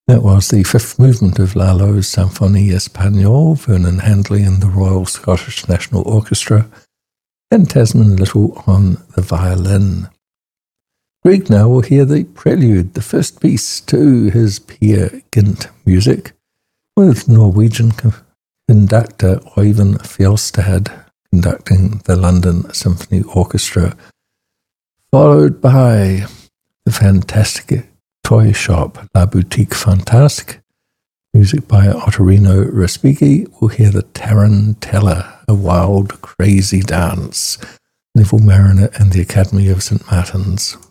That was the fifth movement of Lalo's Symphonie Espagnole, Vernon Handley and the Royal Scottish National Orchestra, and Tasman Little on the violin. Greg now will hear the prelude, the first piece to his Peer Gynt music, with Norwegian conductor Øyvind Fjellstad conducting the London Symphony Orchestra, followed by the fantastic toy shop La Boutique Fantasque, music by Ottorino Respighi. We'll hear the Tarantella, a wild, crazy dance, Neville Mariner and the Academy of St. Martin's.